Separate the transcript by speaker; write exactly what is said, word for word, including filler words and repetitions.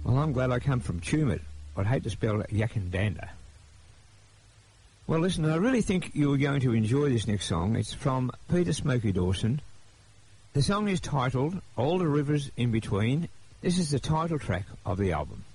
Speaker 1: Well, I'm glad I come from Tumut. I'd hate to spell Yakandanda. Well, listen, I really think you're going to enjoy this next song. It's from Peter Smokey Dawson. The song is titled All the Rivers in Between. This is the title track of the album.